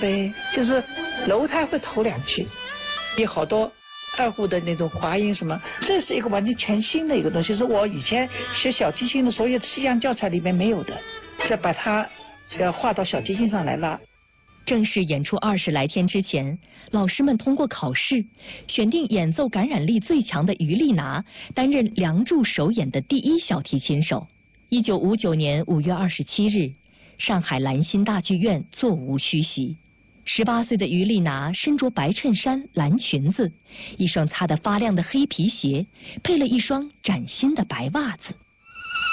飞，就是楼台会头两句，有好多二胡的那种滑音什么，这是一个完全全新的一个东西，是我以前学小提琴的所有西洋教材里面没有的，是把它要画到小提琴上来了。 正式演出20来天之前，老师们通过考试，选定演奏感染力最强的于丽娜担任《梁祝》首演的第一小提琴手。1959年5月27日，上海兰心大剧院座无虚席。18岁的于丽娜身着白衬衫、蓝裙子，一双擦得发亮的黑皮鞋，配了一双崭新的白袜子。